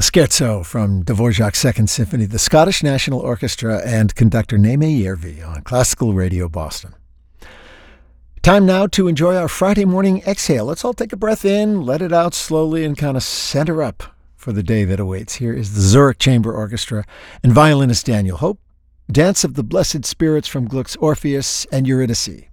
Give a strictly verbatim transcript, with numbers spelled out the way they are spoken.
Scherzo from Dvorak's Second Symphony, the Scottish National Orchestra, and conductor Naime Järvi on Classical Radio Boston. Time now to enjoy our Friday morning exhale. Let's all take a breath in, let it out slowly, and kind of center up for the day that awaits. Here is the Zurich Chamber Orchestra and violinist Daniel Hope, Dance of the Blessed Spirits from Gluck's Orpheus and Eurydice.